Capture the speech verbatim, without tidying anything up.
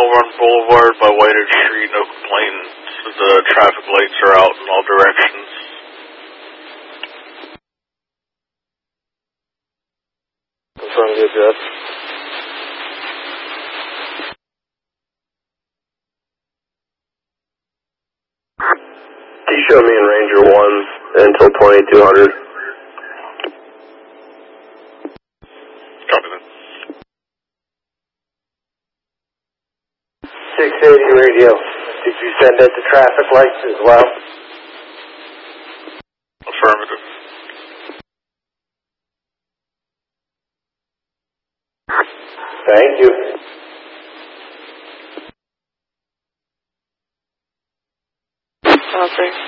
Run Boulevard by Whitehead Street, no complaints. The traffic lights are out in all directions. Confirm the address. Can you show me in Ranger one until twenty-two hundred? Copy that. six eighty radio. Did you send it to traffic lights as well? Affirmative. Thank you. Copy.